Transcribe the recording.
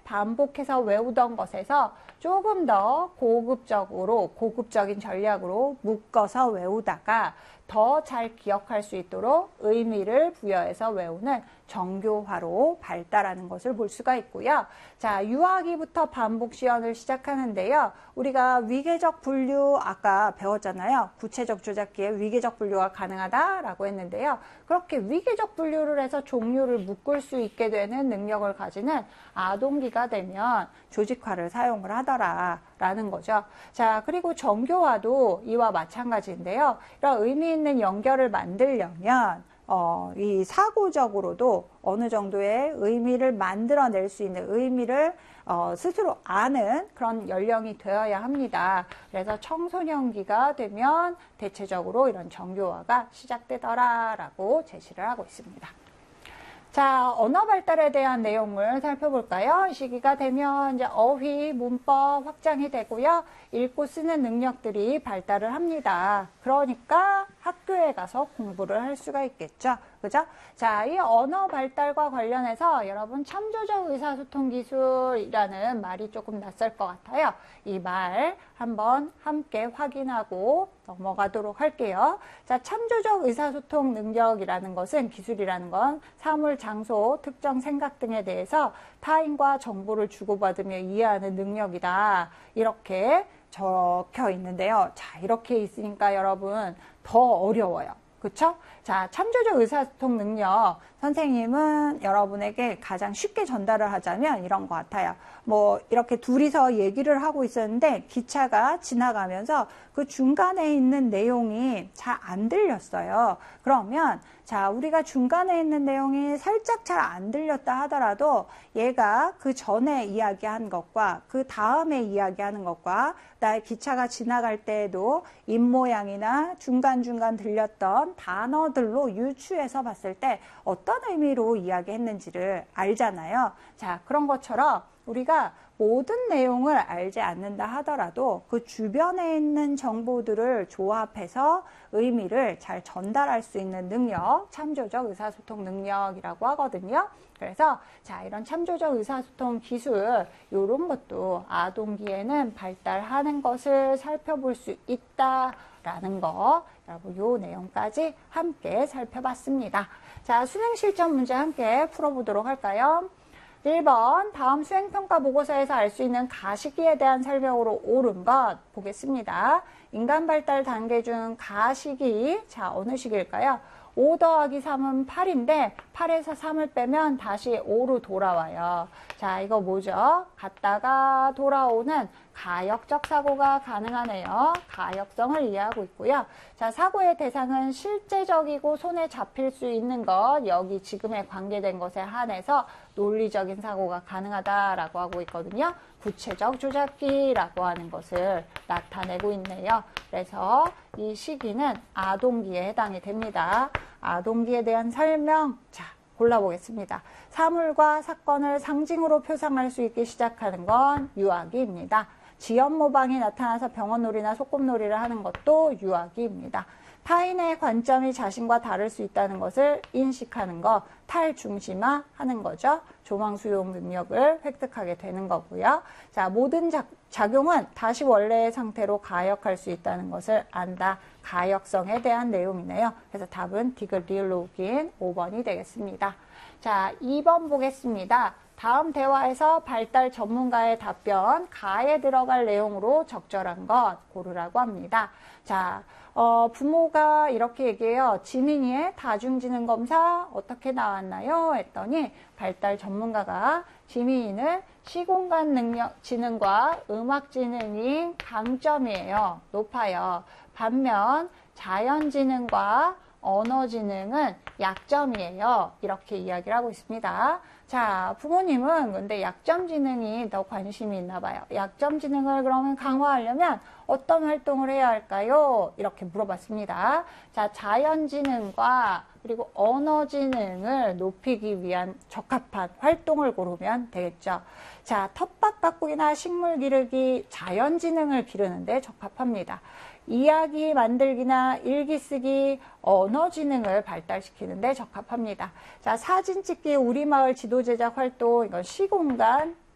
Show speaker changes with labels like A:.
A: 반복해서 외우던 것에서 조금 더 고급적인 전략으로 묶어서 외우다가 더 잘 기억할 수 있도록 의미를 부여해서 외우는 정교화로 발달하는 것을 볼 수가 있고요. 자, 유아기부터 반복 시연을 시작하는데요. 우리가 위계적 분류 아까 배웠잖아요. 구체적 조작기에 위계적 분류가 가능하다라고 했는데요. 그렇게 위계적 분류를 해서 종류를 묶을 수 있게 되는 능력을 가지는 아동기가 되면 조직화를 사용을 하더라라는 거죠. 자, 그리고 정교화도 이와 마찬가지인데요. 이런 의미 있는 연결을 만들려면 이 사고적으로도 어느 정도의 의미를 만들어낼 수 있는 의미를 스스로 아는 그런 연령이 되어야 합니다. 그래서 청소년기가 되면 대체적으로 이런 정교화가 시작되더라라고 제시를 하고 있습니다. 자, 언어 발달에 대한 내용을 살펴볼까요? 이 시기가 되면 이제 어휘, 문법 확장이 되고요. 읽고 쓰는 능력들이 발달을 합니다. 그러니까 학교에 가서 공부를 할 수가 있겠죠. 그죠? 자, 이 언어 발달과 관련해서 여러분 참조적 의사소통 기술이라는 말이 조금 낯설 것 같아요. 이 말 한번 함께 확인하고 넘어가도록 할게요. 자, 참조적 의사소통 능력이라는 것은 기술이라는 건 사물, 장소, 특정 생각 등에 대해서 타인과 정보를 주고받으며 이해하는 능력이다. 이렇게 적혀 있는데요. 자, 이렇게 있으니까 여러분 더 어려워요. 그쵸? 자, 참조적 의사소통 능력. 선생님은 여러분에게 가장 쉽게 전달을 하자면 이런 것 같아요. 뭐, 이렇게 둘이서 얘기를 하고 있었는데 기차가 지나가면서 그 중간에 있는 내용이 잘 안 들렸어요. 그러면, 자, 우리가 중간에 있는 내용이 살짝 잘 안 들렸다 하더라도 얘가 그 전에 이야기한 것과 그 다음에 이야기하는 것과 나의 기차가 지나갈 때에도 입모양이나 중간중간 들렸던 단어들로 유추해서 봤을 때 어떤 의미로 이야기했는지를 알잖아요. 자, 그런 것처럼 우리가 모든 내용을 알지 않는다 하더라도 그 주변에 있는 정보들을 조합해서 의미를 잘 전달할 수 있는 능력, 참조적 의사소통 능력이라고 하거든요. 그래서 자, 이런 참조적 의사소통 기술 이런 것도 아동기에는 발달하는 것을 살펴볼 수 있다라는 거, 여러분 요 내용까지 함께 살펴봤습니다. 자, 수능 실전 문제 함께 풀어보도록 할까요? 1번 다음 수행평가 보고서에서 알 수 있는 가시기에 대한 설명으로 옳은 것 보겠습니다. 인간 발달 단계 중 가시기, 자, 어느 시기일까요? 5 더하기 3은 8인데 8에서 3을 빼면 다시 5로 돌아와요. 자, 이거 뭐죠? 갔다가 돌아오는 가역적 사고가 가능하네요. 가역성을 이해하고 있고요. 자, 사고의 대상은 실제적이고 손에 잡힐 수 있는 것, 여기 지금에 관계된 것에 한해서 논리적인 사고가 가능하다라고 하고 있거든요. 구체적 조작기라고 하는 것을 나타내고 있네요. 그래서 이 시기는 아동기에 해당이 됩니다. 아동기에 대한 설명, 자, 골라보겠습니다. 사물과 사건을 상징으로 표상할 수 있게 시작하는 건 유아기입니다. 지연모방이 나타나서 병원놀이나 소꿉놀이를 하는 것도 유아기입니다. 타인의 관점이 자신과 다를 수 있다는 것을 인식하는 것, 탈중심화 하는 거죠. 조망수용 능력을 획득하게 되는 거고요. 자, 모든 작용은 다시 원래의 상태로 가역할 수 있다는 것을 안다. 가역성에 대한 내용이네요. 그래서 답은 디귿 리을로 우긴 5번이 되겠습니다. 자, 2번 보겠습니다. 다음 대화에서 발달 전문가의 답변, 가에 들어갈 내용으로 적절한 것 고르라고 합니다. 자, 부모가 이렇게 얘기해요. 지민이의 다중지능검사 어떻게 나왔나요? 했더니 발달 전문가가 지민이는 시공간 능력 지능과 음악 지능이 강점이에요. 높아요. 반면 자연지능과 언어지능은 약점이에요. 이렇게 이야기를 하고 있습니다. 자, 부모님은 근데 약점지능이 더 관심이 있나 봐요. 약점지능을 그러면 강화하려면 어떤 활동을 해야 할까요? 이렇게 물어봤습니다. 자, 자연지능과 그리고 언어지능을 높이기 위한 적합한 활동을 고르면 되겠죠. 자, 텃밭 가꾸기나 식물 기르기, 자연지능을 기르는데 적합합니다. 이야기 만들기나 일기 쓰기, 언어지능을 발달시키는데 적합합니다. 자, 사진 찍기, 우리마을 지도 제작 활동, 이건 시공간